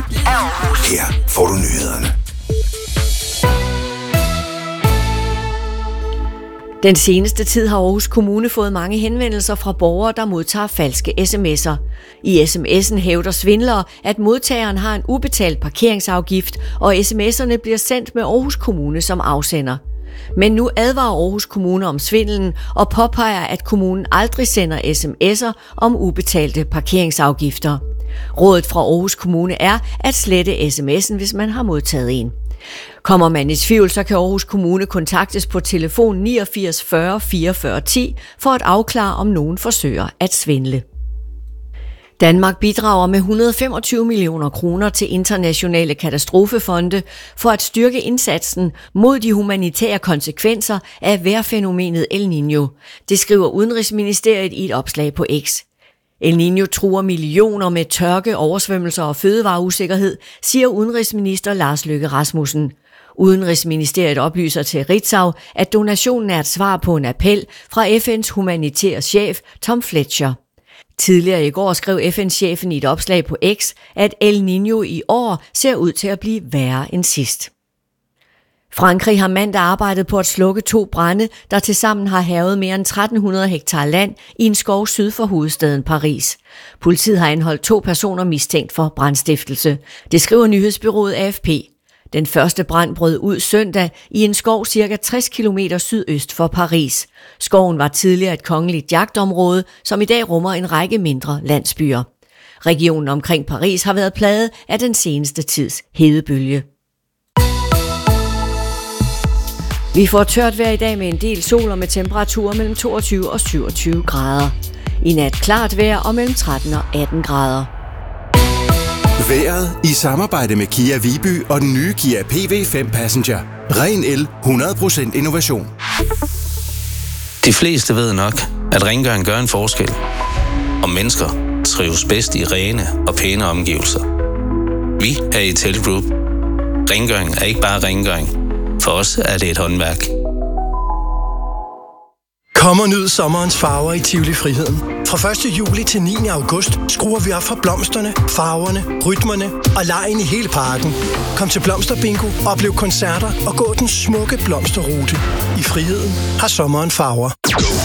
af Aarhus. Her får du nyhederne. Den seneste tid har Aarhus Kommune fået mange henvendelser fra borgere, der modtager falske sms'er. I sms'en hævder svindlere, at modtageren har en ubetalt parkeringsafgift, og sms'erne bliver sendt med Aarhus Kommune som afsender. Men nu advarer Aarhus Kommune om svindelen og påpeger, at kommunen aldrig sender sms'er om ubetalte parkeringsafgifter. Rådet fra Aarhus Kommune er at slette sms'en, hvis man har modtaget en. Kommer man i tvivl, så kan Aarhus Kommune kontaktes på telefon 89 40 44 10 for at afklare, om nogen forsøger at svindle. Danmark bidrager med 125 millioner kroner til internationale katastrofefonde for at styrke indsatsen mod de humanitære konsekvenser af vejrfænomenet El Niño. Det skriver Udenrigsministeriet i et opslag på X. El Niño truer millioner med tørke, oversvømmelser og fødevareusikkerhed, siger udenrigsminister Lars Løkke Rasmussen. Udenrigsministeriet oplyser til Ritzau, at donationen er et svar på en appel fra FN's humanitære chef Tom Fletcher. Tidligere i går skrev FN-chefen i et opslag på X, at El Niño i år ser ud til at blive værre end sidst. Frankrig har mandag arbejdet på at slukke 2 brande, der tilsammen har hærget mere end 1300 hektar land i en skov syd for hovedstaden Paris. Politiet har anholdt 2 personer mistænkt for brandstiftelse. Det skriver nyhedsbureauet AFP. Den første brand brød ud søndag i en skov cirka 60 km sydøst for Paris. Skoven var tidligere et kongeligt jagtområde, som i dag rummer en række mindre landsbyer. Regionen omkring Paris har været plaget af den seneste tids hedebølge. Vi får tørt vejr i dag med en del sol og med temperaturer mellem 22 og 27 grader. I nat klart vejr og mellem 13 og 18 grader. Vejret i samarbejde med Kia Viby og den nye Kia PV5 Passenger. Ren el, 100% innovation. De fleste ved nok, at rengøring gør en forskel. Og mennesker trives bedst i rene og pæne omgivelser. Vi er i Tele Group. Rengøring er ikke bare rengøring. For os er det et håndværk. Kom og nyd sommerens farver i Tivoli Friheden. Fra 1. juli til 9. august skruer vi op for blomsterne, farverne, rytmerne og legen i hele parken. Kom til Blomsterbingo, oplev koncerter og gå den smukke blomsterrute. I Friheden har sommeren farver.